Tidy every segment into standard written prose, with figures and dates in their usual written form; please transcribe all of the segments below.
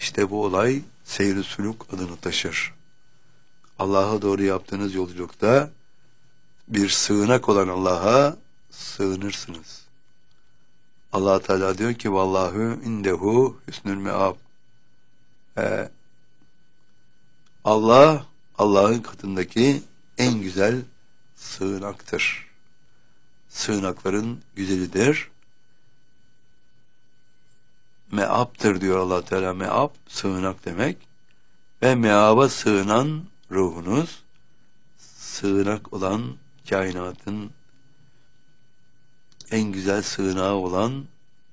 İşte bu olay seyr-i sülûk adını taşır. Allah'a doğru yaptığınız yolculukta bir sığınak olan Allah'a sığınırsınız. Allah Teala diyor ki vallahu indehu husnul meab. Allah Allah'ın katındaki en güzel sığınaktır. Sığınakların güzelidir. Meab'tır diyor Allah Teala. Meab sığınak demek. Ve meaba sığınan ruhunuz sığınak olan kainatın en güzel sığınağı olan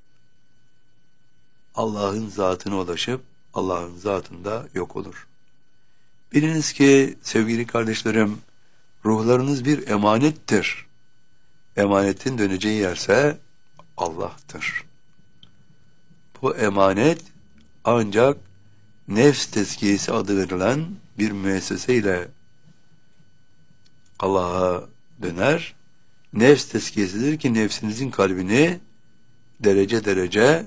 Allah'ın zatına ulaşıp Allah'ın zatında yok olur. Biliniz ki sevgili kardeşlerim, ruhlarınız bir emanettir. Emanetin döneceği yerse Allah'tır. Bu emanet ancak nefs tezkiyesi adı verilen bir müesseseyle Allah'a döner. Nefs tezkiyesidir ki nefsinizin kalbini derece derece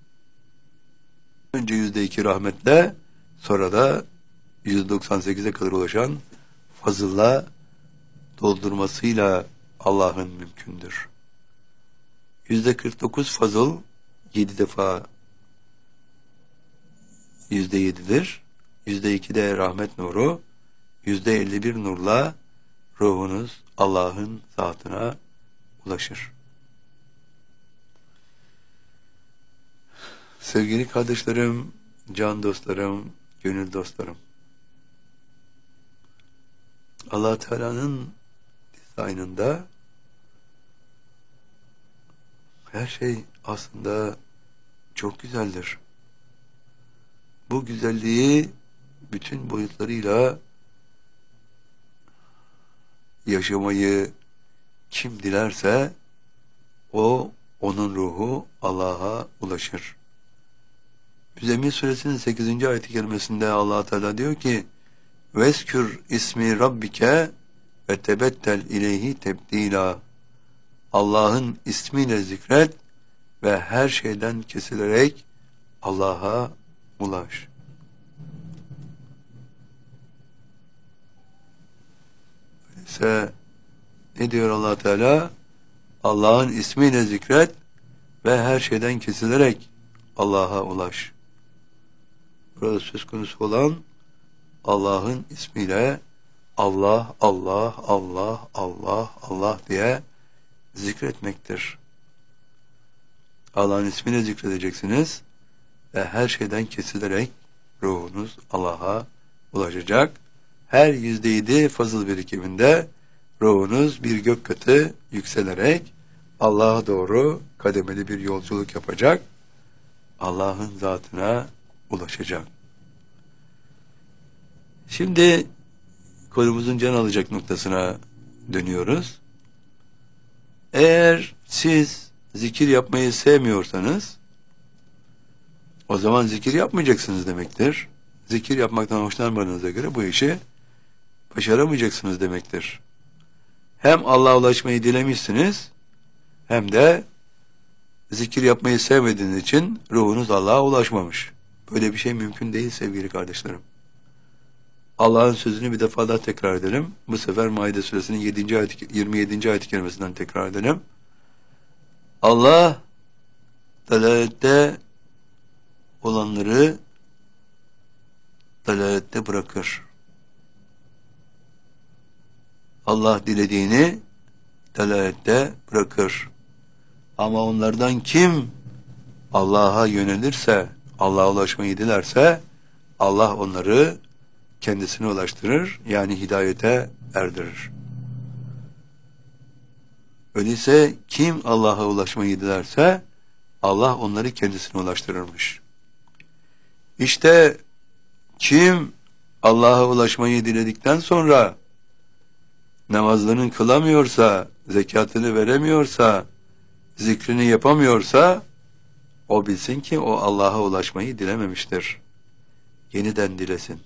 önce %2 rahmetle sonra da %98'e kadar ulaşan fazılla doldurmasıyla Allah'ın mümkündür. %49 fazıl 7 defa %7'dir. %2 de rahmet nuru, %51 nurla ruhunuz Allah'ın zatına ulaşır. Sevgili kardeşlerim, can dostlarım, gönül dostlarım, Allah Teala'nın dizaynında her şey aslında çok güzeldir. Bu güzelliği bütün boyutlarıyla yaşamayı kim dilerse onun ruhu Allah'a ulaşır. Müzzemmil Suresinin 8. ayet-i kerimesinde Allah Teala diyor ki Veskür ismi rabbike ve tebettel ileyhi tebdila. Allah'ın ismiyle zikret ve her şeyden kesilerek Allah'a ulaş. Öyleyse ne diyor Allah Teala? Allah'ın ismiyle zikret ve her şeyden kesilerek Allah'a ulaş. Burada söz konusu olan Allah'ın ismiyle Allah, Allah, Allah, Allah, Allah diye zikretmektir. Allah'ın ismiyle zikredeceksiniz ve her şeyden kesilerek ruhunuz Allah'a ulaşacak. Her %7 fazıl birikiminde ruhunuz bir gök katı yükselerek Allah'a doğru kademeli bir yolculuk yapacak. Allah'ın zatına ulaşacak. Şimdi konumuzun can alacak noktasına dönüyoruz. Eğer siz zikir yapmayı sevmiyorsanız o zaman zikir yapmayacaksınız demektir. Zikir yapmaktan hoşlanmadığınıza göre bu işi başaramayacaksınız demektir. Hem Allah'a ulaşmayı dilemişsiniz hem de zikir yapmayı sevmediğiniz için ruhunuz Allah'a ulaşmamış. Böyle bir şey mümkün değil sevgili kardeşlerim. Allah'ın sözünü bir defa daha tekrar edelim. Bu sefer Maide suresinin 27. ayet-i kerimesinden tekrar edelim. Allah dalalette olanları dalalette bırakır. Allah dilediğini dalalette bırakır. Ama onlardan kim Allah'a yönelirse, Allah'a ulaşmayı dilerse Allah onları kendisine ulaştırır, yani hidayete erdirir. Öyleyse kim Allah'a ulaşmayı dilerse Allah onları kendisine ulaştırırmış. İşte kim Allah'a ulaşmayı diledikten sonra namazlarını kılamıyorsa, zekatını veremiyorsa, zikrini yapamıyorsa o bilsin ki o Allah'a ulaşmayı dilememiştir. Yeniden dilesin.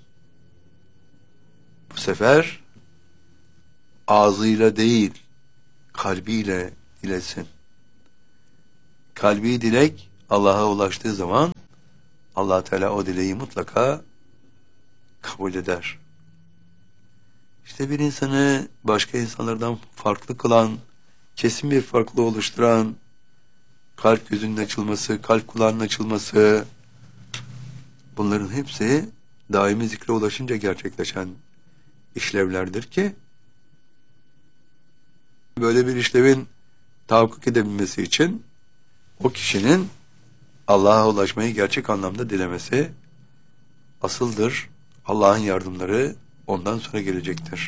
Bu sefer ağzıyla değil, kalbiyle dilesin. Kalbi dilek Allah'a ulaştığı zaman Allah Teala o dileği mutlaka kabul eder. İşte bir insanı başka insanlardan farklı kılan, kesin bir farklılığı oluşturan, kalp gözünün açılması, kalp kulağının açılması, bunların hepsi daimi zikre ulaşınca gerçekleşen işlevlerdir ki, böyle bir işlevin tahakkuk edebilmesi için o kişinin Allah'a ulaşmayı gerçek anlamda dilemesi asıldır. Allah'ın yardımları ondan sonra gelecektir.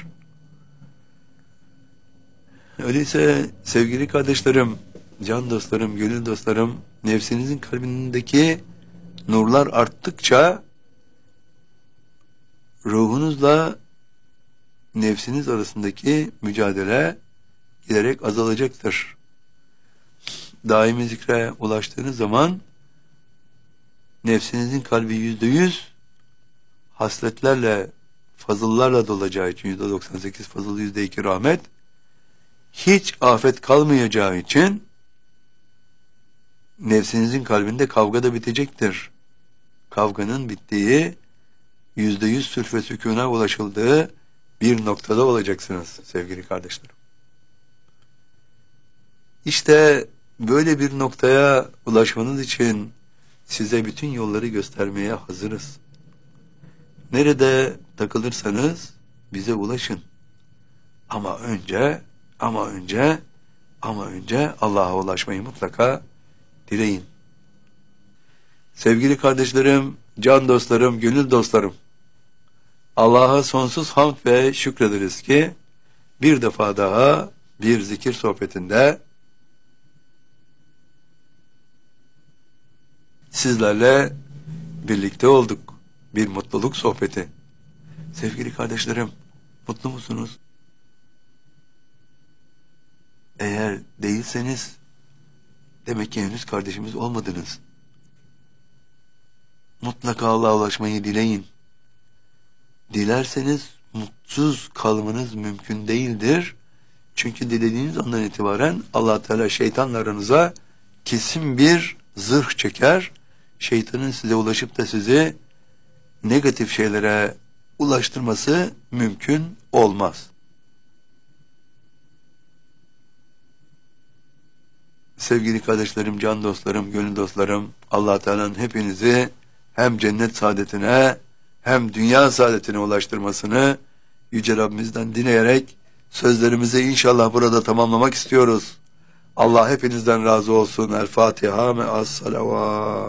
Öyleyse sevgili kardeşlerim, can dostlarım, gönül dostlarım, nefsinizin kalbindeki nurlar arttıkça ruhunuzla nefsiniz arasındaki mücadele giderek azalacaktır. Daimi zikre ulaştığınız zaman nefsinizin kalbi %100 hasletlerle, fazıllarla dolacağı için, %98 fazıl, %2 rahmet, hiç afet kalmayacağı için nefsinizin kalbinde kavga da bitecektir. Kavganın bittiği, %100 sülh ve sükûna ulaşıldığı bir noktada olacaksınız sevgili kardeşlerim. İşte böyle bir noktaya ulaşmanız için size bütün yolları göstermeye hazırız. Nerede takılırsanız bize ulaşın. Ama önce Allah'a ulaşmayı mutlaka dileyin. Sevgili kardeşlerim, can dostlarım, gönül dostlarım, Allah'a sonsuz hamd ve şükrederiz ki bir defa daha bir zikir sohbetinde sizlerle birlikte olduk. Bir mutluluk sohbeti. Sevgili kardeşlerim, mutlu musunuz? Eğer değilseniz demek ki henüz kardeşimiz olmadınız. Mutlaka Allah'a ulaşmayı dileyin. Dilerseniz mutsuz kalmanız mümkün değildir. Çünkü dilediğiniz andan itibaren Allah Teala şeytanla aranıza kesin bir zırh çeker. Şeytanın size ulaşıp da sizi negatif şeylere ulaştırması mümkün olmaz. Sevgili kardeşlerim, can dostlarım, gönül dostlarım, Allah Teala'nın hepinizi hem cennet saadetine hem dünya saadetine ulaştırmasını Yüce Rabbimizden dileyerek sözlerimizi inşallah burada tamamlamak istiyoruz. Allah hepinizden razı olsun. El Fatiha ve Es-Salavat.